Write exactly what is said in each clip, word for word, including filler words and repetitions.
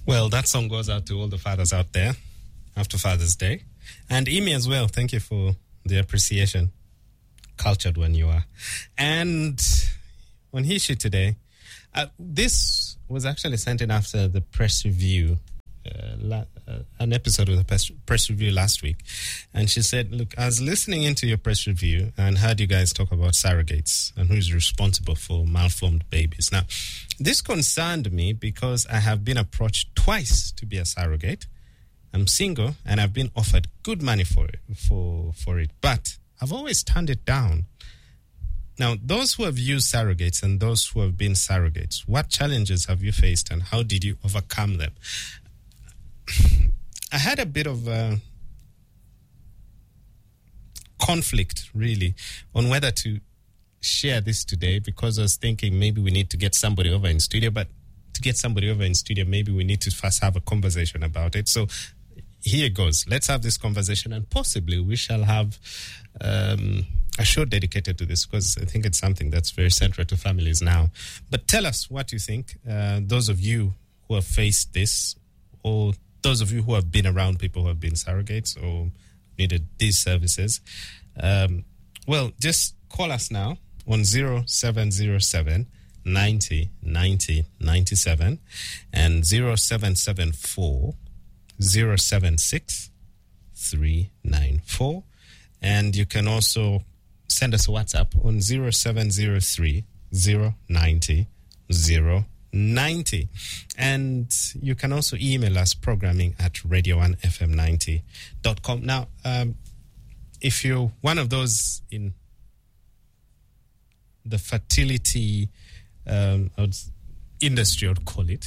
Well, that song goes out to all the fathers out there after Father's Day. And Amy as well, thank you for the appreciation. Cultured one you are. And on History Today, uh, this was actually sent in after the press review, uh, la- uh, an episode of the press, press review last week. And she said, look, I was listening into your press review and heard you guys talk about surrogates and who is responsible for malformed babies. Now, this concerned me because I have been approached twice to be a surrogate. I'm single and I've been offered good money for it, for, for it, but I've always turned it down. Now, those who have used surrogates and those who have been surrogates, what challenges have you faced and how did you overcome them? I had a bit of a conflict, really, on whether to share this today because I was thinking maybe we need to get somebody over in studio, but to get somebody over in studio, maybe we need to first have a conversation about it. So here goes. Let's have this conversation and possibly we shall have um, a show dedicated to this because I think it's something that's very central to families now. But tell us what you think, uh, those of you who have faced this or those of you who have been around people who have been surrogates or needed these services. Um, well, just call us now on zero seven zero seven ninety ninety ninety-seven and zero seven seven four zero seven six three nine four. And you can also send us a WhatsApp on zero seven zero three zero ninety zero ninety. And you can also email us programming at radio one f m ninety dot com. Now, um, if you're one of those in the fertility um, industry, I would call it,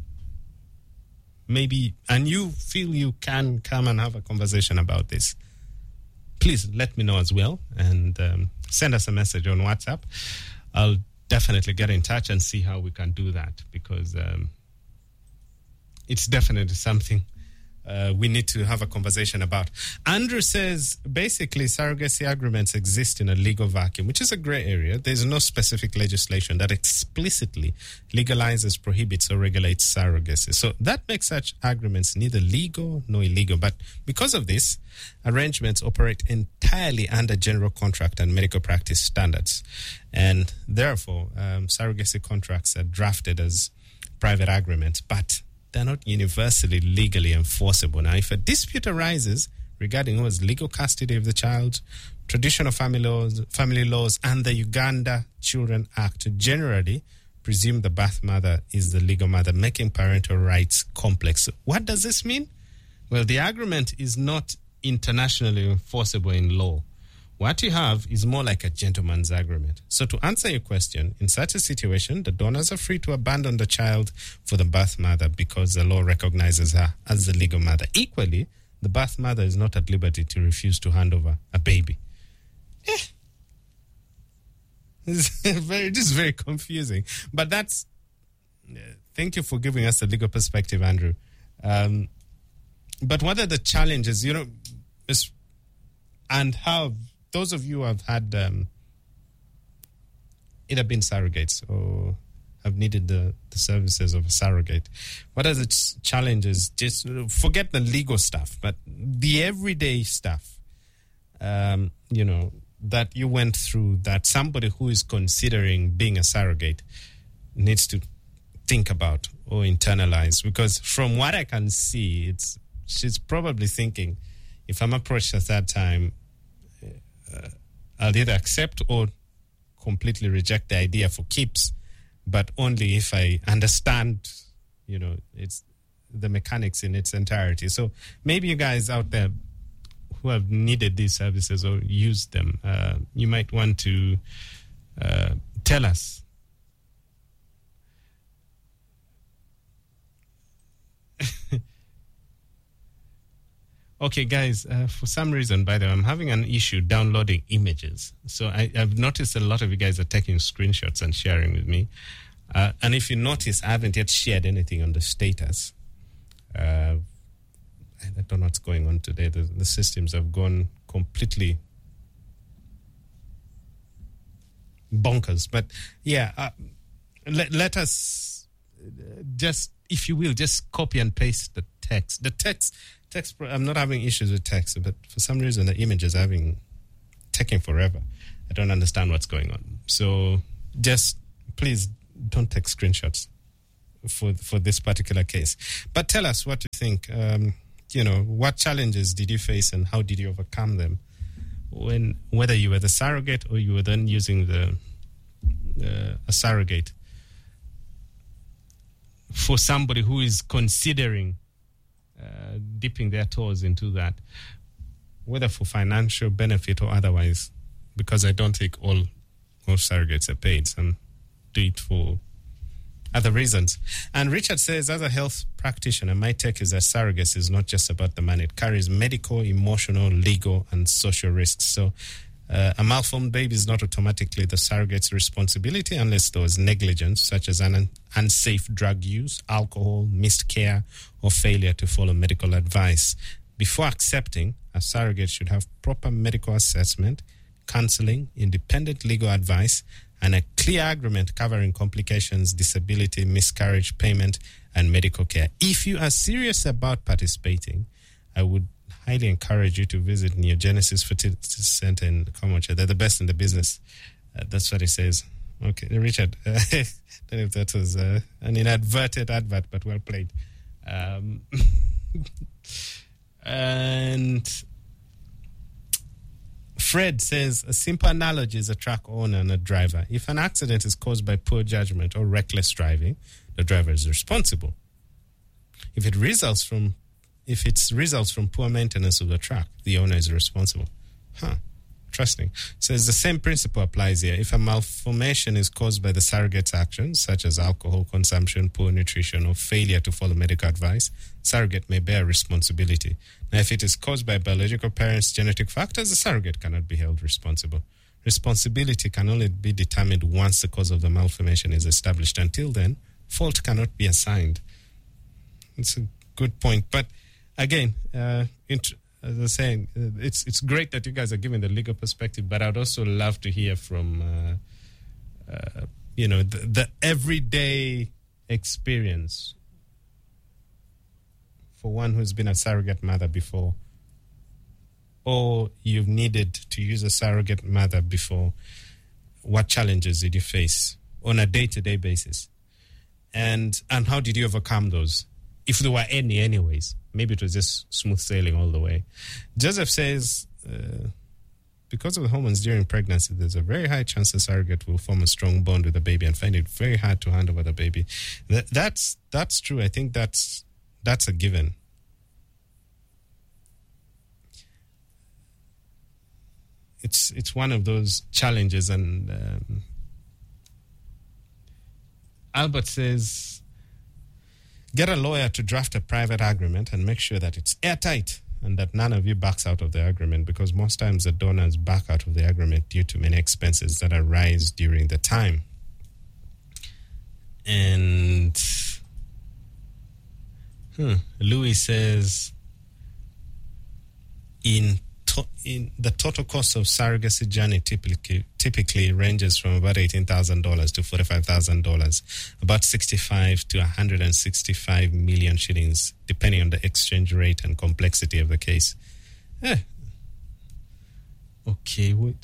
maybe, and you feel you can come and have a conversation about this, please let me know as well and um, send us a message on WhatsApp. I'll definitely get in touch and see how we can do that because um, it's definitely something uh, we need to have a conversation about. Andrew says, basically, surrogacy agreements exist in a legal vacuum, which is a gray area. There's no specific legislation that explicitly legalizes, prohibits, or regulates surrogacy. So that makes such agreements neither legal nor illegal. But because of this, arrangements operate entirely under general contract and medical practice standards. And therefore, um, surrogacy contracts are drafted as private agreements, but they're not universally legally enforceable. Now, if a dispute arises regarding who has legal custody of the child, traditional family laws, family laws, and the Uganda Children Act generally presume the birth mother is the legal mother, making parental rights complex. What does this mean? Well, the agreement is not internationally enforceable in law. What you have is more like a gentleman's agreement. So to answer your question, in such a situation, the donors are free to abandon the child for the birth mother because the law recognizes her as the legal mother. Equally, the birth mother is not at liberty to refuse to hand over a baby. Eh. This is very, this is very confusing. But that's... Uh, thank you for giving us a legal perspective, Andrew. Um, but what are the challenges, you know, and how... Those of you who have had um, either been surrogates or have needed the, the services of a surrogate, what are the ch- challenges? Just forget the legal stuff, but the everyday stuff, um, you know, that you went through that somebody who is considering being a surrogate needs to think about or internalize. Because from what I can see, it's she's probably thinking, if I'm approached a third time, Uh, I'll either accept or completely reject the idea for keeps, but only if I understand, you know, it's the mechanics in its entirety. So maybe you guys out there who have needed these services or used them, uh, you might want to uh, tell us. Okay, guys, uh, for some reason, by the way, I'm having an issue downloading images. So I, I've noticed a lot of you guys are taking screenshots and sharing with me. Uh, and if you notice, I haven't yet shared anything on the status. Uh, I don't know what's going on today. The, the systems have gone completely bonkers. But yeah, uh, let, let us just, if you will, just copy and paste the text. The text, text. I'm not having issues with text, but for some reason the image is having taking forever. I don't understand what's going on. So just please don't take screenshots for for this particular case. But tell us what you think. Um, you know, what challenges did you face and how did you overcome them? When whether you were the surrogate or you were then using the uh, a surrogate for somebody who is considering uh, dipping their toes into that, whether for financial benefit or otherwise, because I don't think all all surrogates are paid. Some do it for other reasons. And Richard says, as a health practitioner, my take is that surrogacy is not just about the money. It carries medical, emotional, legal, and social risks. So uh, a malformed baby is not automatically the surrogate's responsibility unless there was negligence, such as an unsafe drug use, alcohol, missed care, or failure to follow medical advice. Before accepting, a surrogate should have proper medical assessment, counseling, independent legal advice, and a clear agreement covering complications, disability, miscarriage, payment, and medical care. If you are serious about participating, I would highly encourage you to visit Neogenesis Fertility Center in Comanche. They're the best in the business. Uh, that's what it says. Okay, Richard, uh, I don't know if that was uh, an inadvertent advert, but well played. Um, and Fred says, a simple analogy is a truck owner and a driver. If an accident is caused by poor judgment or reckless driving, the driver is responsible. If it results from, if it results from poor maintenance of the truck, the owner is responsible. Huh. Interesting. So it's the same principle applies here. If a malformation is caused by the surrogate's actions, such as alcohol consumption, poor nutrition, or failure to follow medical advice, surrogate may bear responsibility. Now, if it is caused by biological parents' genetic factors, the surrogate cannot be held responsible. Responsibility can only be determined once the cause of the malformation is established. Until then, fault cannot be assigned. It's a good point. But again, uh, int- as I was saying, uh, it's it's great that you guys are giving the legal perspective, but I'd also love to hear from, uh, uh, you know, the, the everyday experience for one who's been a surrogate mother before, or you've needed to use a surrogate mother before. What challenges did you face on a day-to-day basis? And and how did you overcome those? If there were any anyways. Maybe it was just smooth sailing all the way. Joseph says, uh, because of the hormones during pregnancy, there's a very high chance the surrogate will form a strong bond with the baby and find it very hard to hand over the baby. That, that's that's true. I think that's that's a given. It's it's one of those challenges. And um, Albert says, get a lawyer to draft a private agreement and make sure that it's airtight and that none of you backs out of the agreement, because most times the donors back out of the agreement due to many expenses that arise during the time. And hmm, Louis says, in to- in the total cost of surrogacy journey typically typically ranges from about eighteen thousand dollars to forty-five thousand dollars, about sixty-five to one hundred sixty-five million shillings, depending on the exchange rate and complexity of the case. Eh. Okay, wait.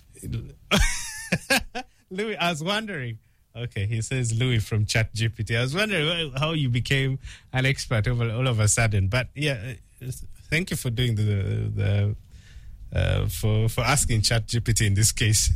Louis, I was wondering. Okay, he says Louis from ChatGPT. I was wondering how you became an expert over, all of a sudden. But yeah, thank you for doing the the uh, for for asking ChatGPT in this case.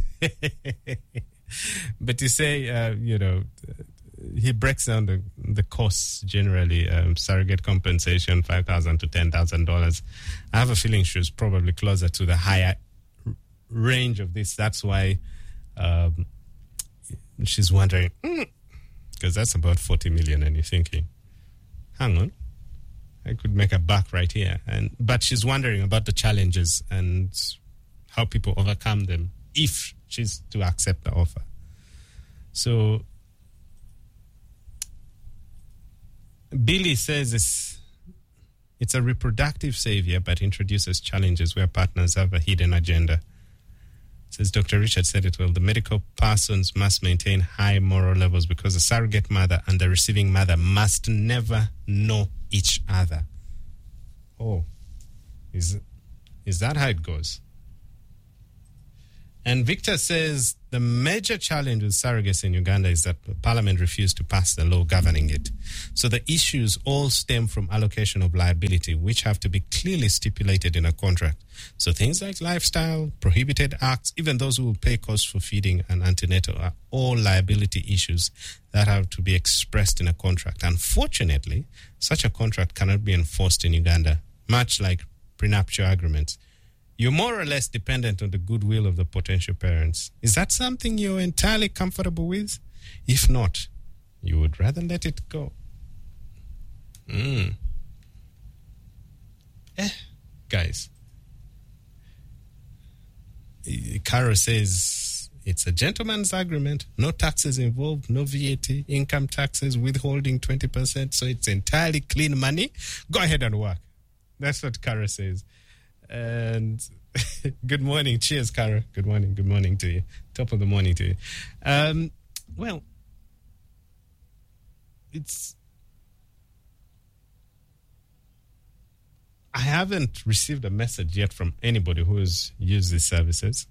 But you say, uh, you know, he breaks down the the costs generally. Um, surrogate compensation, five thousand to ten thousand dollars. I have a feeling she was probably closer to the higher r- range of this. That's why. Um, She's wondering, because mm, that's about forty million, and you're thinking, hang on, I could make a buck right here. And but she's wondering about the challenges and how people overcome them if she's to accept the offer. So Billy says it's, it's a reproductive savior, but introduces challenges where partners have a hidden agenda. Says Doctor Richard said it well. The medical persons must maintain high moral levels because the surrogate mother and the receiving mother must never know each other. Oh, is is that how it goes? And Victor says the major challenge with surrogacy in Uganda is that Parliament refused to pass the law governing it. So the issues all stem from allocation of liability, which have to be clearly stipulated in a contract. So things like lifestyle, prohibited acts, even those who will pay costs for feeding and antenatal are all liability issues that have to be expressed in a contract. Unfortunately, such a contract cannot be enforced in Uganda, much like prenuptial agreements. You're more or less dependent on the goodwill of the potential parents. Is that something you're entirely comfortable with? If not, you would rather let it go. Mm. Eh, guys. Caro says it's a gentleman's agreement. No taxes involved, no V A T, income taxes, withholding twenty percent. So it's entirely clean money. Go ahead and work. That's what Caro says. And good morning. Cheers, Cara. Good morning. Good morning to you. Top of the morning to you. Um, well, it's... I haven't received a message yet from anybody who has used these services.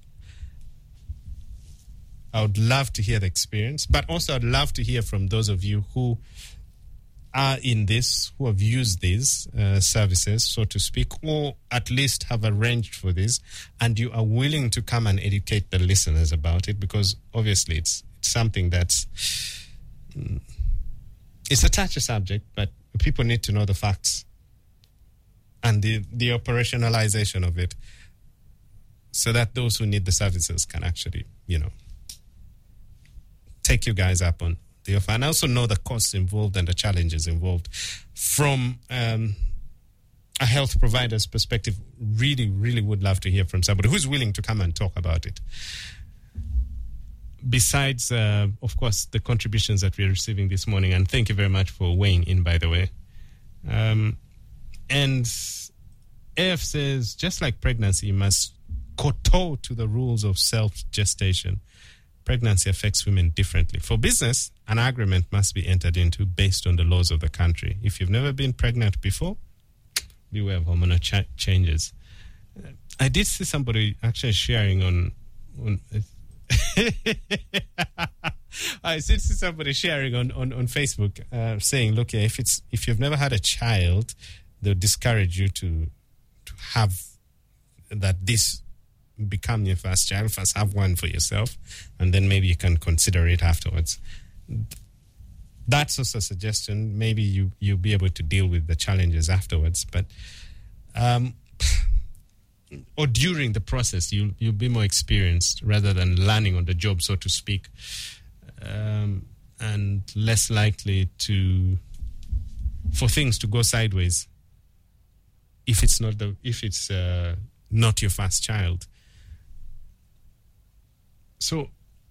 I would love to hear the experience, but also I'd love to hear from those of you who are in this, who have used these uh, services, so to speak, or at least have arranged for this, and you are willing to come and educate the listeners about it, because obviously it's, it's something that's... Mm, it's a touchy subject, but people need to know the facts and the, the operationalization of it, so that those who need the services can actually, you know, take you guys up on the offer. And I also know the costs involved and the challenges involved from um, a health provider's perspective. Really, really would love to hear from somebody who's willing to come and talk about it. Besides, uh, of course, the contributions that we're receiving this morning, and thank you very much for weighing in, by the way. Um, and A F says, just like pregnancy, you must kowtow to the rules of self-gestation. Pregnancy affects women differently. For business, an agreement must be entered into based on the laws of the country. If you've never been pregnant before, beware of hormonal ch- changes. Uh, I did see somebody actually sharing on... on I did see somebody sharing on, on, on Facebook uh, saying, look, yeah, if it's if you've never had a child, they'll discourage you to to have that this become your first child. First have one for yourself, and then maybe you can consider it afterwards. That's also a suggestion. Maybe you, you'll be able to deal with the challenges afterwards, but um, or during the process, you, you'll be more experienced rather than learning on the job, so to speak, um, and less likely to for things to go sideways if it's not the if it's uh, not your first child. So,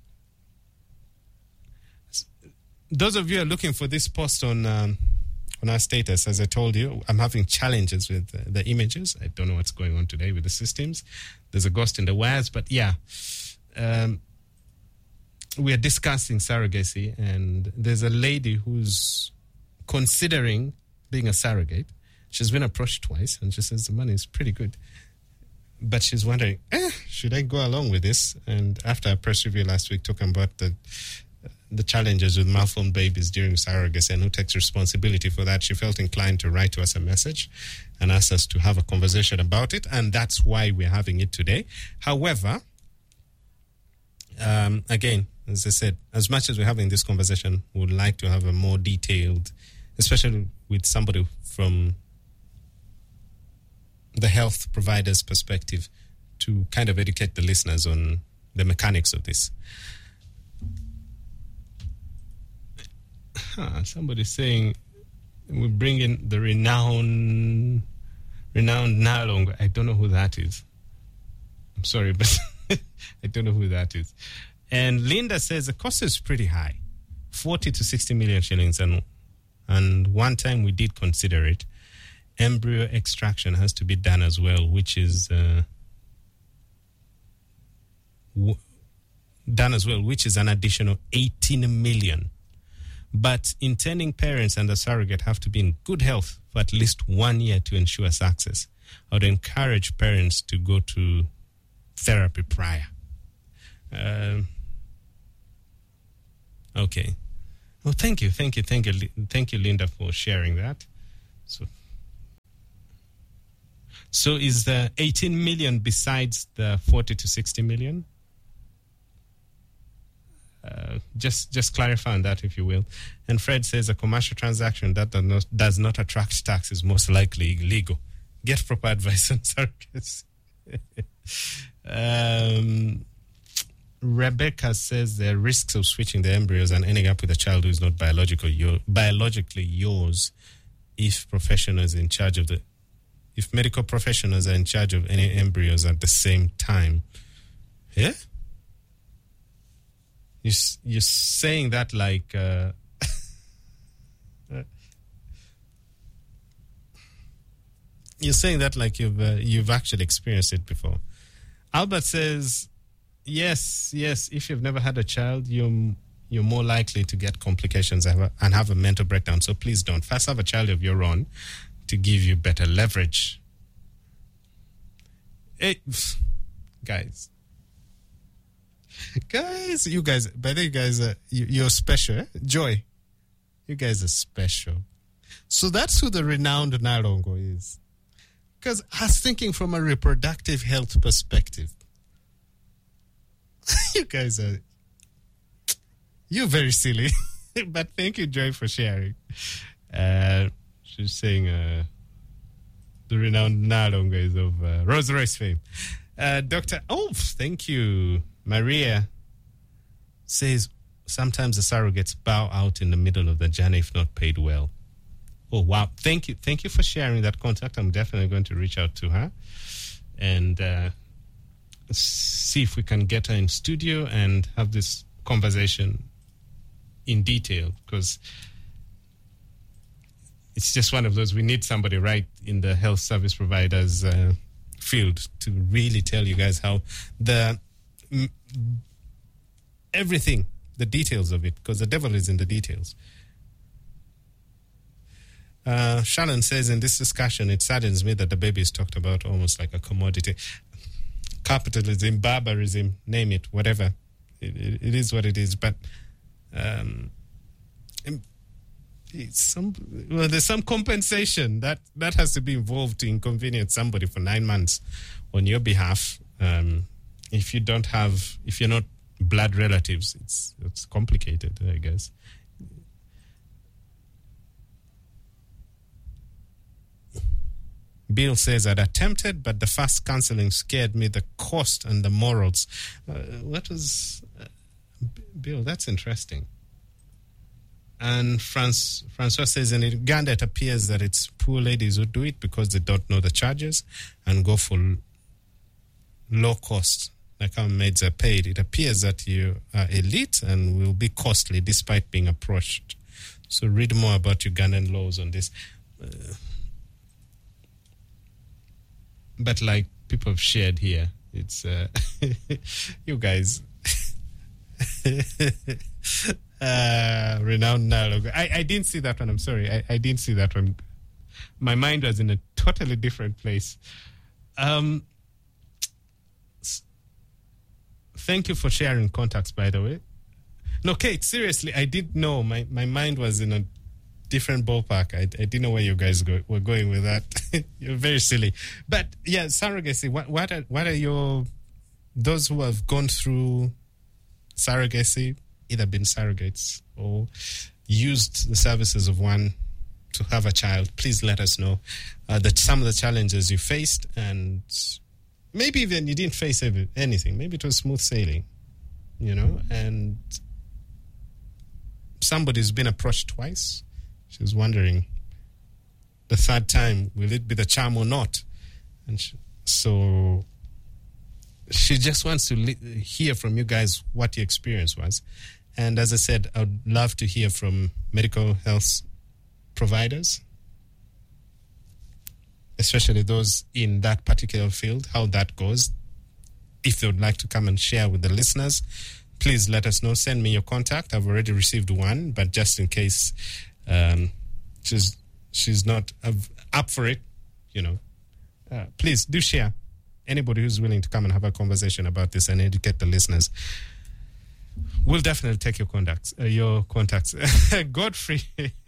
those of you who are looking for this post on um, on our status, as I told you, I'm having challenges with the, the images. I don't know what's going on today with the systems. There's a ghost in the wires, but yeah, um, we are discussing surrogacy, and there's a lady who's considering being a surrogate. She's been approached twice, and she says the money is pretty good. But she's wondering, eh, should I go along with this? And after our press review last week talking about the the challenges with malformed babies during surrogacy and who takes responsibility for that, she felt inclined to write to us a message and ask us to have a conversation about it. And that's why we're having it today. However, um, again, as I said, as much as we're having this conversation, we would like to have a more detailed, especially with somebody from the health provider's perspective, to kind of educate the listeners on the mechanics of this. Huh, somebody's saying we bring in the renowned, renowned Nalong. I don't know who that is. I'm sorry, but I don't know who that is. And Linda says the cost is pretty high, forty to sixty million shillings, and and one time we did consider it. Embryo extraction has to be done as well, which is uh, w- done as well, which is an additional eighteen million. But intending parents and the surrogate have to be in good health for at least one year to ensure success. I would encourage parents to go to therapy prior. Um, okay. Well, thank you, thank you, thank you, thank you, Linda, for sharing that. So, so is the eighteen million besides the forty to sixty million? Uh, just just clarify on that, if you will. And Fred says a commercial transaction that does not, does not attract tax is most likely illegal. Get proper advice on surrogacy. um, Rebecca says there are risks of switching the embryos and ending up with a child who is not biological, your, biologically yours if professionals in charge of the if medical professionals are in charge of any embryos at the same time. Yeah? You, you're saying that like... Uh, you're saying that like you've uh, you've actually experienced it before. Albert says, yes, yes, if you've never had a child, you're, you're more likely to get complications and have a mental breakdown. So please don't. First have a child of your own to give you better leverage. Hey, guys. Guys, you guys, by the way, you guys, are, you, you're special. Eh? Joy, you guys are special. So that's who the renowned Nalongo is. Because I was thinking from a reproductive health perspective. You guys are... You're very silly. But thank you, Joy, for sharing. Uh, she's saying uh, the renowned Nalongo is of uh, Rolls Royce fame. Uh, Doctor Oh, thank you. Maria says sometimes the surrogates bow out in the middle of the journey if not paid well. Oh, wow. Thank you. Thank you for sharing that contact. I'm definitely going to reach out to her and uh, see if we can get her in studio and have this conversation in detail, because it's just one of those, we need somebody right in the health service providers uh, field to really tell you guys how the m- everything, the details of it, because the devil is in the details. Uh, Shannon says, in this discussion, it saddens me that the baby is talked about almost like a commodity. Capitalism, barbarism, name it, whatever. It, it, it is what it is. But um, it's some, well, there's some compensation that, that has to be involved to inconvenience somebody for nine months on your behalf. Um, if you don't have, if you're not blood relatives, it's it's complicated, I guess. Bill says, I'd attempted, but the first counseling scared me, the cost and the morals. Uh, what was... Uh, Bill, that's interesting. And France, Francois says, in Uganda, it appears that it's poor ladies who do it because they don't know the charges and go for low cost, like how maids are paid. It appears that you are elite and will be costly despite being approached. So read more about Ugandan laws on this. Uh, But like people have shared here, it's uh, you guys, uh, renowned Nalongo. I, I didn't see that one. I'm sorry. I, I didn't see that one. My mind was in a totally different place. Um, thank you for sharing contacts, by the way. No, Kate, seriously, I didn't know. My, my mind was in a different ballpark. I, I didn't know where you guys go, were going with that. You're very silly. But yeah, surrogacy. What what are, what are your, those who have gone through surrogacy, either been surrogates or used the services of one to have a child? Please let us know uh, that some of the challenges you faced, and maybe even you didn't face every, anything. Maybe it was smooth sailing, you know. And somebody's been approached twice. She's wondering, the third time, will it be the charm or not? And she, so she just wants to li- hear from you guys what your experience was. And as I said, I would love to hear from medical health providers, especially those in that particular field, how that goes. if they would like to come and share with the listeners, please let us know. Send me your contact. I've already received one, but just in case um, she's she's not up for it, you know, uh, please do share. Anybody who's willing to come and have a conversation about this and educate the listeners, we'll definitely take your contacts. Uh, your contacts, Godfrey.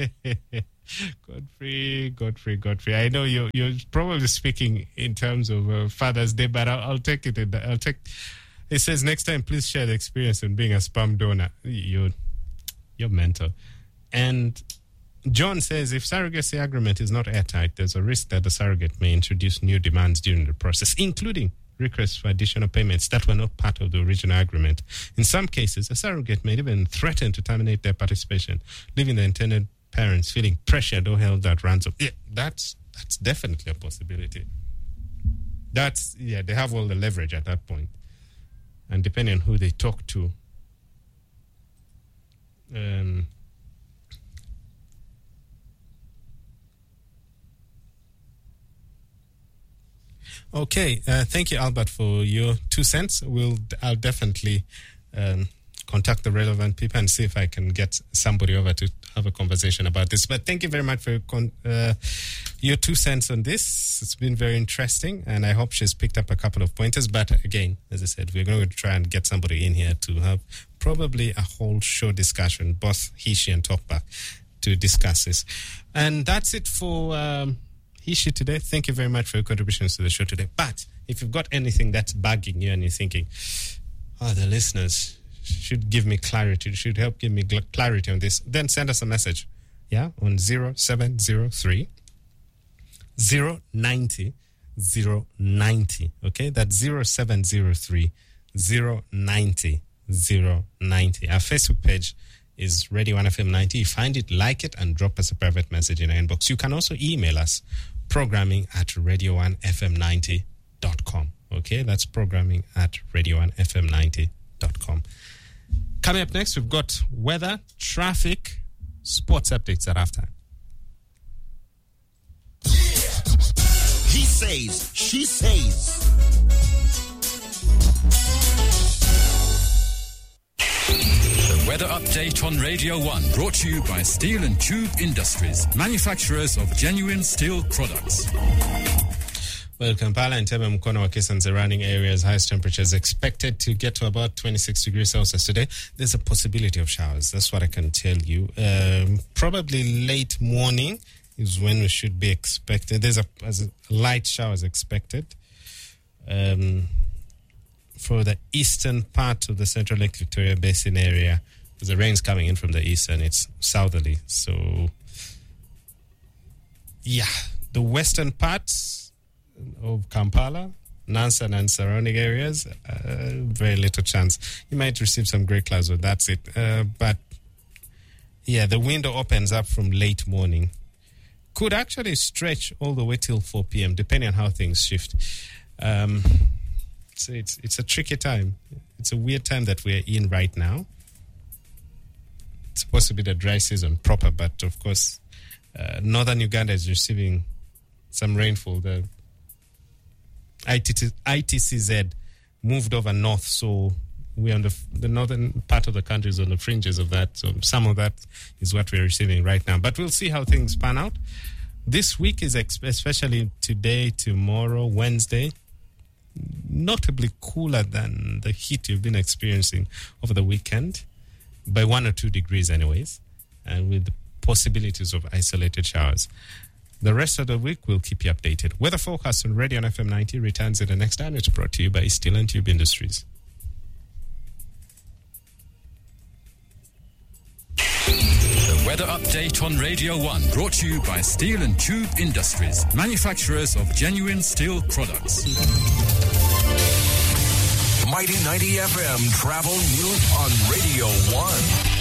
Godfrey, Godfrey, Godfrey. I know you're you're probably speaking in terms of uh, Father's Day, but I'll, I'll take it. In the, I'll take. It says next time, please share the experience in being a sperm donor. You're you're mental. And John says if surrogacy agreement is not airtight, there's a risk that the surrogate may introduce new demands during the process, including requests for additional payments that were not part of the original agreement. In some cases, a surrogate may even threaten to terminate their participation, leaving the intended parents feeling pressured or held at ransom. Yeah, that's that's definitely a possibility. That's yeah, they have all the leverage at that point, and depending on who they talk to, um, okay. Uh, thank you, Albert, for your two cents. We'll I'll definitely um, contact the relevant people and see if I can get somebody over to have a conversation about this. But thank you very much for your, con- uh, your two cents on this. It's been very interesting, and I hope she's picked up a couple of pointers. But again, as I said, we're going to try and get somebody in here to have probably a whole show discussion, both Hishi and Talkback, to discuss this. And that's it for um, Hishi today. Thank you very much for your contributions to the show today. But if you've got anything that's bugging you and you're thinking, oh, the listeners should give me clarity, should help give me gl- clarity on this, then send us a message, yeah, on zero seven zero three, zero nine zero, zero nine zero, okay? That's zero seven zero three, zero nine zero, zero nine zero. Our Facebook page is Radio one F M ninety. You find it, like it, and drop us a private message in our inbox. You can also email us, programming at radio one f m ninety dot com, okay? That's programming at radio one f m ninety dot com. Coming up next, we've got weather, traffic, sports updates at halftime. He says, she says. The weather update on Radio one, brought to you by Steel and Tube Industries, manufacturers of genuine steel products. Well, Kampala and Tebe Mukono, Wakisa and surrounding areas, highest temperatures expected to get to about twenty-six degrees Celsius today. There's a possibility of showers. That's what I can tell you. Um, probably late morning is when we should be expected. There's a, as a light showers expected. Um, for the eastern part of the Central Lake Victoria Basin area, the rain's coming in from the east and it's southerly. So, yeah, the western parts of Kampala, Nansan and surrounding areas, uh, very little chance. You might receive some grey clouds, but that's it. Uh, but, yeah, the window opens up from late morning. Could actually stretch all the way till four p.m., depending on how things shift. Um, so it's, it's a tricky time. It's a weird time that we're in right now. It's supposed to be the dry season proper, but, of course, uh, northern Uganda is receiving some rainfall. The I T C Z moved over north, so we're on the, the northern part of the country is on the fringes of that. So some of that is what we're receiving right now. But we'll see how things pan out. This week is ex- especially today, tomorrow, Wednesday, notably cooler than the heat you've been experiencing over the weekend, by one or two degrees anyways, and with the possibilities of isolated showers. The rest of the week, we'll keep you updated. Weather forecast on Radio F M ninety returns in the next hour. It's brought to you by Steel and Tube Industries. The weather update on Radio one, brought to you by Steel and Tube Industries, manufacturers of genuine steel products. Mighty ninety F M travel news on Radio one.